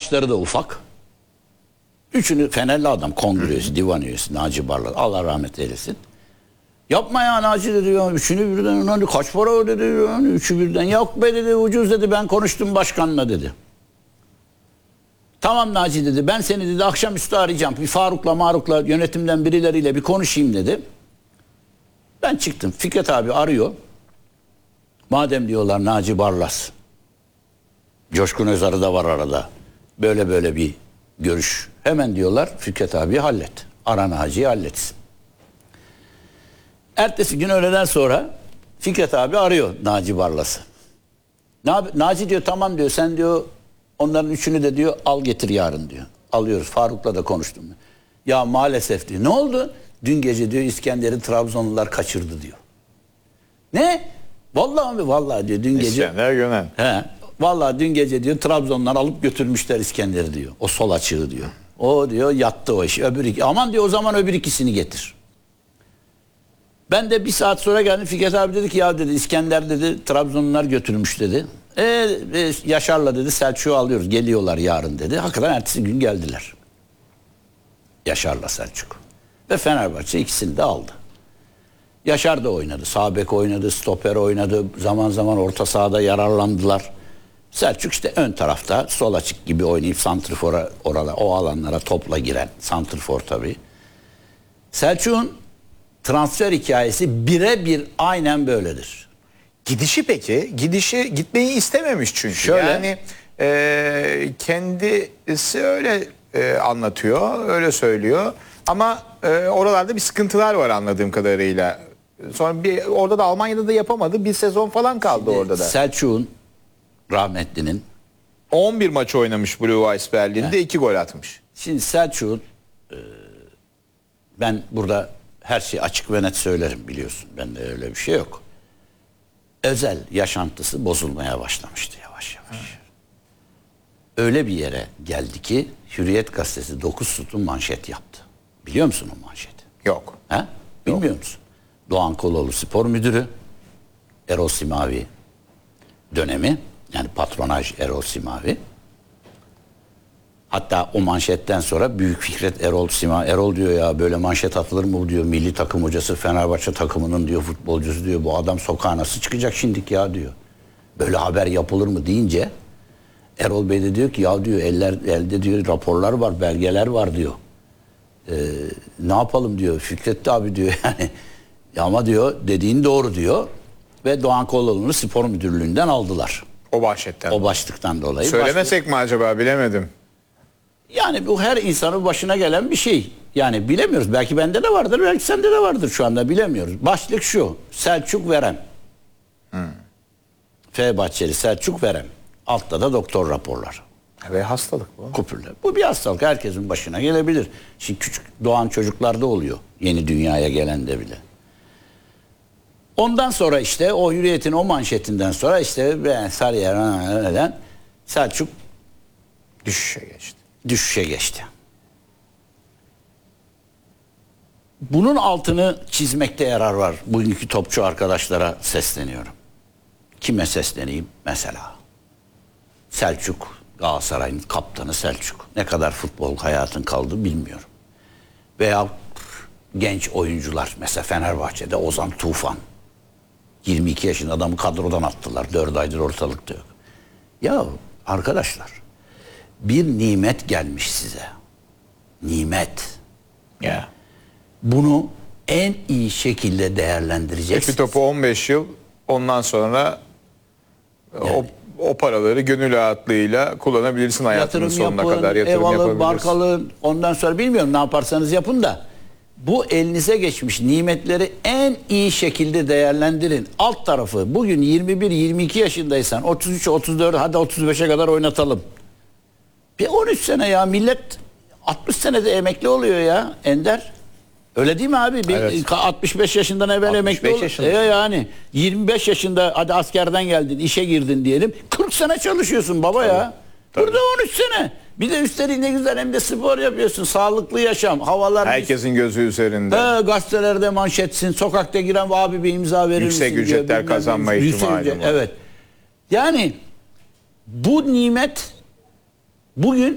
Yaşları da ufak. Üçünü Fenerli adam, kongre üyesi, divan üyesi Naci Barlas. Allah rahmet eylesin. Yapma ya Naci dedi ya. Üçünü birden hani kaç para o dedi. Yani üçü birden. Yok be dedi, ucuz dedi. Ben konuştum başkanla dedi. Tamam Naci dedi. Ben seni dedi akşamüstü arayacağım. Bir Faruk'la yönetimden birileriyle bir konuşayım dedi. Ben çıktım. Fikret abi arıyor. Madem diyorlar Naci Barlas, Coşkun Özarı da var arada. Böyle bir görüş. Hemen diyorlar Fikret abi hallet. Ara Naci'yi halletsin. Ertesi gün öğleden sonra Fikret abi arıyor Naci Barlas'ı. Naci diyor tamam diyor, sen diyor onların üçünü de diyor al getir yarın diyor. Alıyoruz. Faruk'la da konuştum. Ya maalesef diyor. Ne oldu? Dün gece diyor İskender'i Trabzonlular kaçırdı diyor. Ne? Vallahi diyor dün gece. İskender Gönen. He. Vallahi dün gece diyor Trabzonlular alıp götürmüşler İskender'i diyor. O sol açığı diyor. O diyor yattı o iş. Aman diyor o zaman öbür ikisini getir. Ben de bir saat sonra geldim. Fikret abi dedi ki ya dedi İskender dedi Trabzonlular götürmüş dedi. Yaşar'la dedi Selçuk'u alıyoruz. Geliyorlar yarın dedi. Hakikaten ertesi gün geldiler. Yaşar'la Selçuk. Ve Fenerbahçe ikisini de aldı. Yaşar da oynadı. Sağ bek oynadı. Stoper oynadı. Zaman zaman orta sahada yararlandılar. Selçuk işte ön tarafta sol açık gibi oynayıp santrifora o alanlara topla giren santrifor tabii. Selçuk'un transfer hikayesi birebir aynen böyledir. Gidişi peki? Gitmeyi istememiş çünkü. Şöyle, yani kendisi öyle anlatıyor, öyle söylüyor. Ama oralarda bir sıkıntılar var anladığım kadarıyla. Sonra orada da Almanya'da da yapamadı. Bir sezon falan kaldı orada da. Selçuk'un rahmetlinin 11 maç oynamış Blue Eyes Berlin'de 2 gol atmış. Şimdi Selçuk'un ben burada her şeyi açık ve net söylerim biliyorsun. Bende öyle bir şey yok. Özel yaşantısı bozulmaya başlamıştı yavaş yavaş. Öyle bir yere geldi ki Hürriyet gazetesi 9 sütun manşet yaptı. Biliyor musun o manşeti? Yok. He? Bilmiyor musun? Doğan Koloğlu spor müdürü, Erol Simavi dönemi, yani patronaj Erol Simavi. Hatta o manşetten sonra Büyük Fikret Erol diyor ya böyle manşet atılır mı diyor. Milli takım hocası Fenerbahçe takımının diyor futbolcusu diyor. Bu adam sokağa nasıl çıkacak şimdilik ya diyor. Böyle haber yapılır mı deyince Erol Bey de diyor ki ya diyor elde diyor raporlar var, belgeler var diyor. Ne yapalım diyor Fikret abi diyor yani. Ama diyor dediğin doğru diyor. Ve Doğan Koloğlu'nu spor müdürlüğünden aldılar. O manşetten. O başlıktan dolayı. Söylemesek mi acaba bilemedim. Yani bu her insanın başına gelen bir şey. Yani bilemiyoruz. Belki bende de vardır, belki sende de vardır şu anda bilemiyoruz. Başlık şu. Selçuk Verem. Fenerbahçeli Selçuk Verem. Altta da doktor raporlar. Ve hastalık bu. Kupürler. Bu bir hastalık. Herkesin başına gelebilir. Şimdi küçük doğan çocuklarda oluyor. Yeni dünyaya gelende bile. Ondan sonra işte o Hürriyet'in o manşetinden sonra işte Sarıyer'den Selçuk düşüşe geçti. Bunun altını çizmekte yarar var. Bugünkü topçu arkadaşlara sesleniyorum. Kime sesleneyim? Mesela Selçuk, Galatasaray'ın kaptanı Selçuk. Ne kadar futbol hayatın kaldı bilmiyorum. Veya genç oyuncular. Mesela Fenerbahçe'de Ozan Tufan. 22 yaşında adamı kadrodan attılar. 4 aydır ortalıkta yok. Ya arkadaşlar bir nimet gelmiş size. Nimet. Ya. Bunu en iyi şekilde değerlendireceksiniz. Bir topu 15 yıl ondan sonra yani, o paraları gönül rahatlığıyla kullanabilirsin hayatının sonuna kadar. Yatırım yapabilirsin. Barkalı, ondan sonra bilmiyorum ne yaparsanız yapın da bu elinize geçmiş nimetleri en iyi şekilde değerlendirin. Alt tarafı bugün 21-22 yaşındaysan 33-34 hadi 35'e kadar oynatalım. Bir 13 sene ya millet 60 senede emekli oluyor ya Ender. Öyle değil mi abi? Evet. 65 yaşından evvel emekli oluyor. Yani 25 yaşında hadi askerden geldin, işe girdin diyelim. 40 sene çalışıyorsun baba ya. Tabii. Burada 13 sene. Bir de üstelik ne güzel hem de spor yapıyorsun. Sağlıklı yaşam. Havalar herkesin gözü üzerinde. Gazetelerde manşetsin. Sokakta giren abi bir imza verir misin? Yüksek ücretler kazanma ihtimali. Evet. Yani bu nimet bugün